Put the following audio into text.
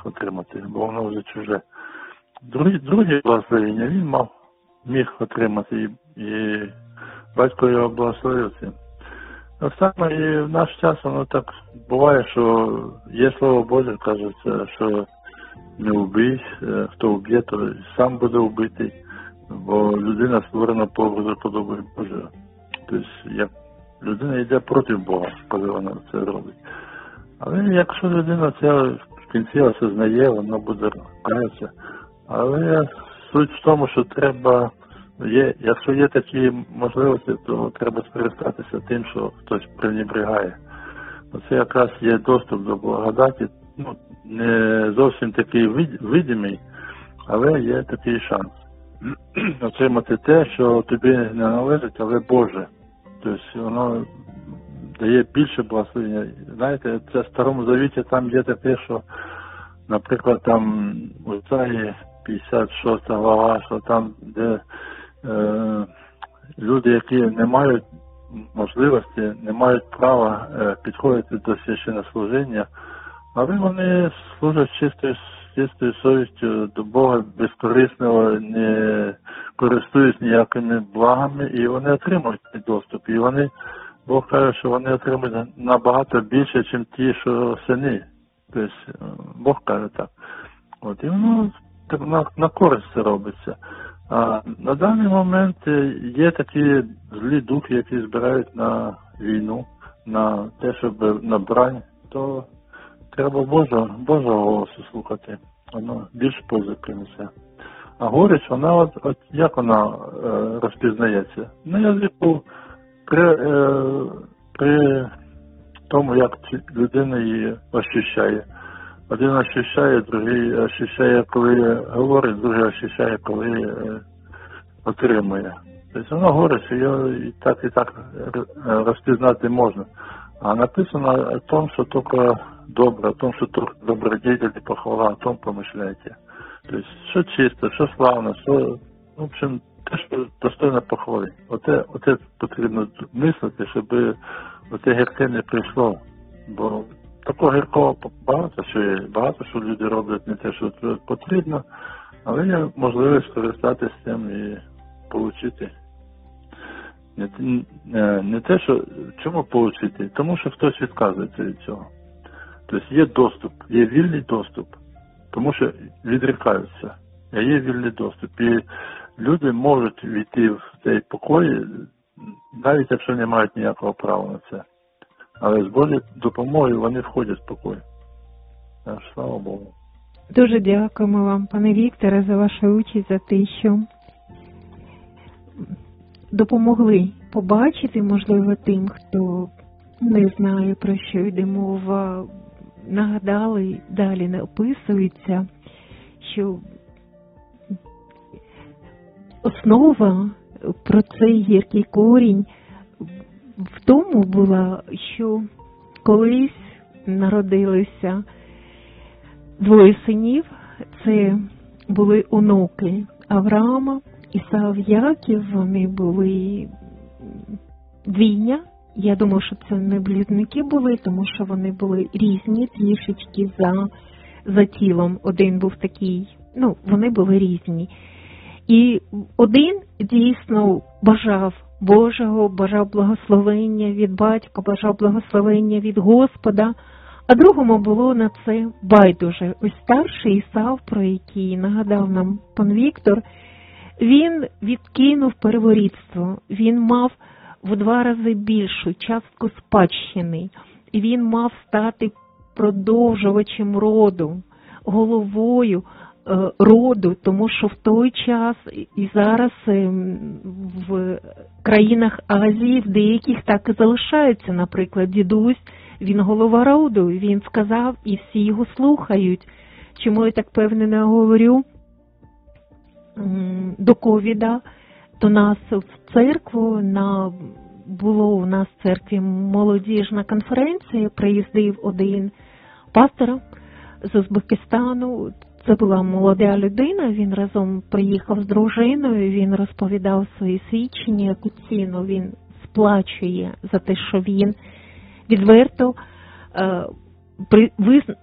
отримати, бо воно вже чуже. Другі благословення він міг отримати, і батько його благословив цим. Так само і в наш час воно так буває, що є слово Боже, кажеться, що не вбий, хто вб'є, то сам буде вбитий, бо людина створена по образу подоби Божого. Тобто, як людина йде проти Бога, коли вона це робить. Але якщо людина це в кінці осознає, вона буде каятися. Але суть в тому, що треба, якщо є такі можливості, то треба скористатися тим, що хтось пренебрегає. Оце якраз є доступ до благодаті, не зовсім такий видимий, але є такий шанс. Отримати те, що тобі не належить, але Боже. Тобто воно дає більше благословення. Знаєте, це в Старому Завіті там є таке, що, наприклад, там у Ісаї 56 глава, що там, де люди, які не мають можливості, не мають права підходити до священнослужіння, але вони служать чистою совістю до Бога, безкорисного, не користуюсь ніякими благами, і вони отримують цей доступ. І вони, Бог каже, що вони отримують набагато більше, ніж ті, що сини. Тобто, Бог каже так. От, і воно на користь це робиться. А на даний момент є такі злі духи, які збирають на війну, на те, щоб на брань, то треба Божого голосу слухати. Воно більш пользи принесе. А горіч, вона от як вона розпізнається? На язику при тому, як людина її ощущає. Один ощущає, другий ощущає, коли говорить, другий ощущає, коли отримує. Тобто воно горить, його і так розпізнати можна. А написано о том, що тільки добре, о том, що тільки добродетель і похвала, о том помишляйте. Тобто, що чисто, що славно, що, в общем, те, що достойно похвали. Оте потрібно мислити, щоб оте гірке не прийшло. Бо такого гіркого багато що люди роблять не те, що потрібно, але є можливість скористатися цим і отримати. Не те, що чому отримати? Тому що хтось відказується від цього. Тобто є доступ, є вільний доступ, тому що відрікаються, а є вільний доступ. І люди можуть війти в цей покой, навіть якщо не мають ніякого права на це. Але з Божою допомогою вони входять в покой. Слава Богу. Дуже дякуємо вам, пане Вікторе, за вашу участь, за те, що допомогли побачити, можливо, тим, хто не знає, про що йде мова, нагадали, далі не описується, що основа про цей гіркий корінь в тому була, що колись народилися двоє синів, це були онуки Авраама, Ісав, Яків, вони були двійня. Я думаю, що це не близнюки були, тому що вони були різні, трішечки за тілом. Один був такий, вони були різні. І один дійсно бажав Божого, бажав благословення від батька, бажав благословення від Господа, а другому було на це байдуже. Ось старший Ісав, про який нагадав нам пан Віктор, він відкинув перворідство, він мав в 2 рази більшу частку спадщини, і він мав стати продовжувачем роду, головою роду, тому що в той час і зараз в країнах Азії в деяких так і залишаються. Наприклад, дідусь, він голова роду, він сказав, і всі його слухають. Чому я так впевнено говорю? До ковіда до нас в церкву було у нас в церкві молодіжна конференція, приїздив один пастор з Узбекистану. Це була молода людина, він разом приїхав з дружиною, він розповідав свої свідчення, яку ціну він сплачує за те, що він відверто